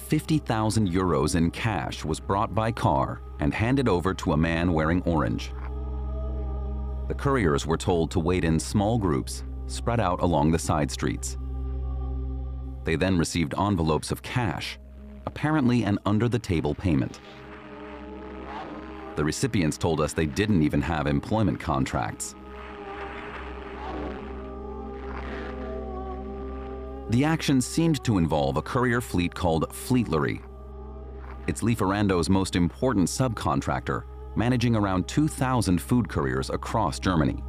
50,000 euros in cash was brought by car and handed over to a man wearing orange. The couriers were told to wait in small groups, spread out along the side streets. They then received envelopes of cash, apparently an under-the-table payment. The recipients told us they didn't even have employment contracts. The action seemed to involve a courier fleet called Fleetlery. It's Lieferando's most important subcontractor, managing around 2,000 food couriers across Germany.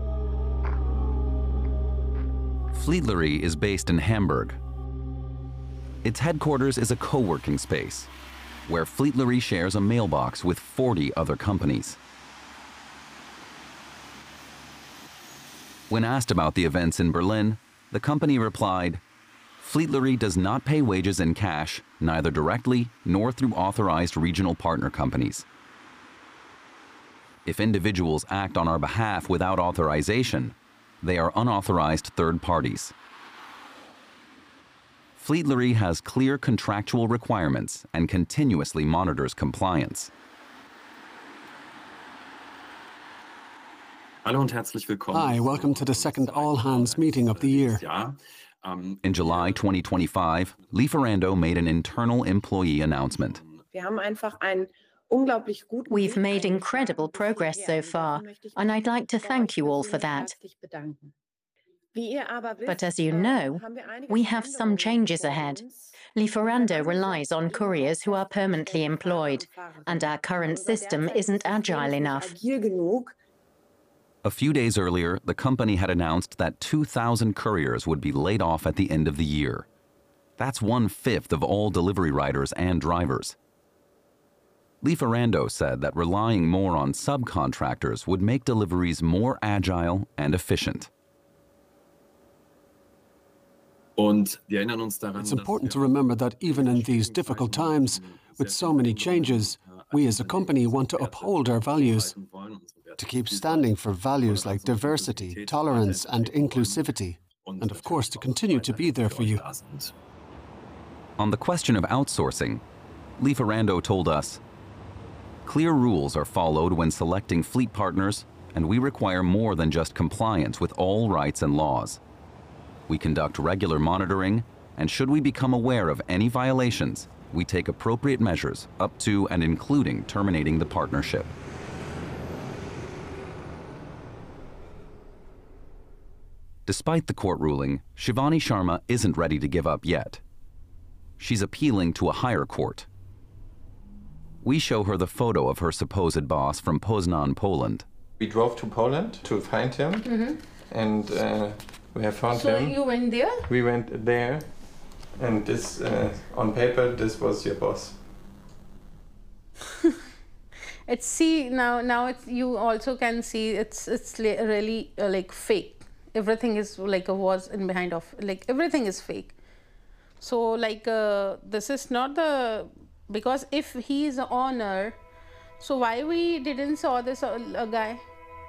Fleetlery is based in Hamburg. Its headquarters is a co-working space, where Fleetlery shares a mailbox with 40 other companies. When asked about the events in Berlin, the company replied, "Fleetlery does not pay wages in cash, neither directly nor through authorized regional partner companies. If individuals act on our behalf without authorization, they are unauthorized third parties. Fleetlery has clear contractual requirements and continuously monitors compliance." Hi, welcome to the second all-hands meeting of the year. In July 2025, Lieferando made an internal employee announcement. We've made incredible progress so far, and I'd like to thank you all for that. But as you know, we have some changes ahead. Lieferando relies on couriers who are permanently employed, and our current system isn't agile enough. A few days earlier, the company had announced that 2,000 couriers would be laid off at the end of the year. That's 1/5 of all delivery riders and drivers. Lieferando said that relying more on subcontractors would make deliveries more agile and efficient. It's important to remember that even in these difficult times, with so many changes, we as a company want to uphold our values, to keep standing for values like diversity, tolerance, and inclusivity, and of course to continue to be there for you. On the question of outsourcing, Lieferando told us, "Clear rules are followed when selecting fleet partners, and we require more than just compliance with all rights and laws. We conduct regular monitoring, and should we become aware of any violations, we take appropriate measures up to and including terminating the partnership." Despite the court ruling, Shivani Sharma isn't ready to give up yet. She's appealing to a higher court. We show her the photo of her supposed boss from Poznan, Poland. We drove to Poland to find him, and we have found him. So you went there? We went there, and this, on paper, this was your boss. It's now it's, you also can see it's really like fake. Everything is like a was in behind of, like everything is fake. So like this is not the, because if he is the owner, so why we didn't saw this guy?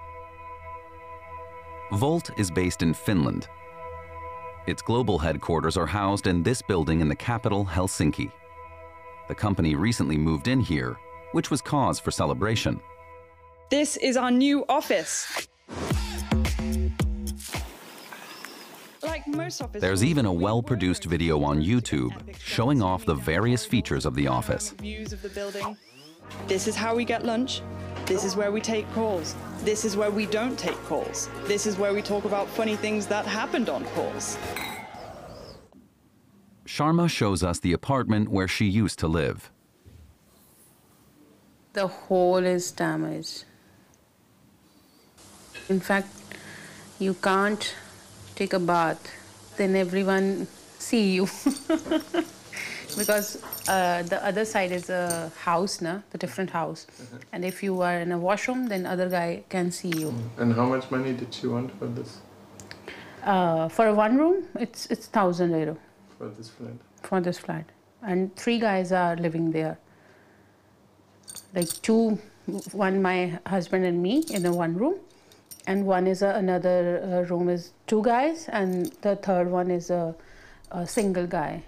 Volt is based in Finland. Its global headquarters are housed in this building in the capital, Helsinki. The company recently moved in here, which was cause for celebration. This is our new office. There's even a well-produced video on YouTube showing off the various features of the office. This is how we get lunch. This is where we take calls. This is where we don't take calls. This is where we talk about funny things that happened on calls. Sharma shows us the apartment where she used to live. The whole is damaged. In fact, you can't take a bath, then everyone see you. Because the other side is a house, the different house. And if you are in a washroom, then other guy can see you. And how much money did you want for this? For a one room, it's 1,000 euro. For this flat? For this flat. And 3 guys are living there. Like 2, one my husband and me in a one room. And one is another room is 2 guys, and the third one is a single guy.